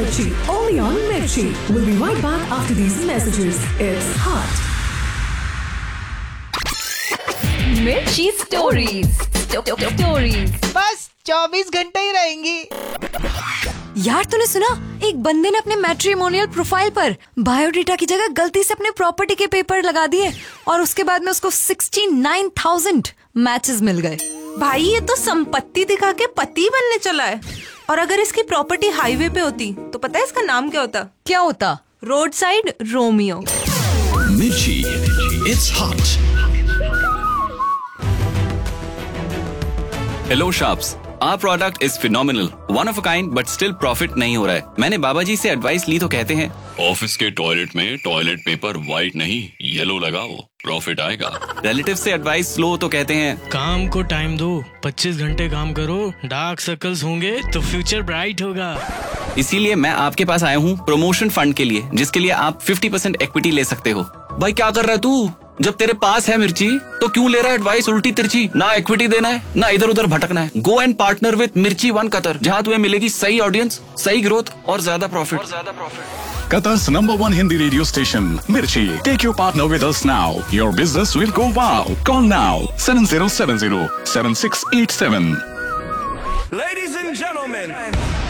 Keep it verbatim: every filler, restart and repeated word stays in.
Mirchi, only on Mirchi. We'll be right back after these messages. It's hot. Mirchi Stories. Stories. बस चौबीस घंटे ही रहेंगी। यार तूने सुना, एक बंदे ने अपने मैट्रिमोनियल प्रोफाइल पर बायोडेटा की जगह गलती से अपने प्रॉपर्टी के पेपर लगा दिए और उसके बाद में उसको सिक्सटी नाइन थाउजेंड मैचेस मिल गए। भाई ये तो संपत्ति दिखा के पति बनने चला है। और अगर इसकी प्रॉपर्टी हाईवे पे होती तो पता है इसका नाम क्या होता? क्या होता? Road side Romeo. Mirchi, it's hot. Hello Sharps, our product is phenomenal, one of a kind, but still profit नहीं हो रहा है। मैंने बाबा जी से एडवाइस ली तो कहते हैं ऑफिस के टॉयलेट में टॉयलेट पेपर व्हाइट नहीं येलो लगाओ, प्रॉफिट आएगा। रिलेटिव से एडवाइस लो तो कहते हैं काम को टाइम दो, पच्चीस घंटे काम करो, डार्क सर्कल्स होंगे तो फ्यूचर ब्राइट होगा। इसीलिए मैं आपके पास आया हूँ प्रमोशन फंड के लिए, जिसके लिए आप फिफ्टी परसेंट इक्विटी ले सकते हो। भाई क्या कर रहा है तू? जब तेरे पास है मिर्ची तो क्यों ले रहा है एडवाइस उल्टी तिरछी? ना इक्विटी देना है ना इधर उधर भटकना है। गो एंड पार्टनर विद मिर्ची वन कतर, जहाँ तुम्हें मिलेगी सही ऑडियंस, सही ग्रोथ और ज्यादा profit. Qatar's number one Hindi radio station, Mirchi. Take your partner with us now. Your business will go wow. Call now seven zero seven zero seven six eight seven. Ladies and gentlemen,